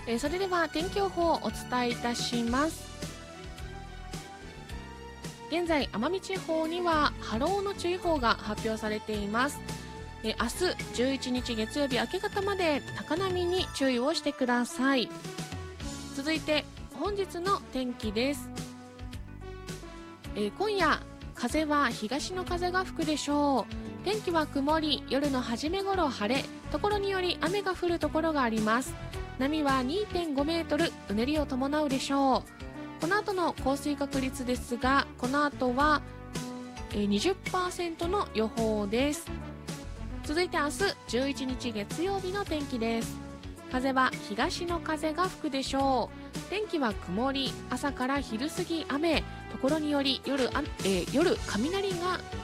それでは天気予報をお伝えいたします。現在奄美地方には波浪の注意報が発表されています。明日11日月曜日明け方まで高波に注意をしてください。続いて本日の天気です。今夜風は東の風が吹くでしょう。天気は曇り、夜の初め頃晴れ、ところにより雨が降るところがあります。波は 2.5 メートル、うねりを伴うでしょう。この後の降水確率ですが、この後は 20% の予報です。続いて明日11日月曜日の天気です。風は東の風が吹くでしょう。天気は曇り、朝から昼過ぎ雨、ところにより夜雷が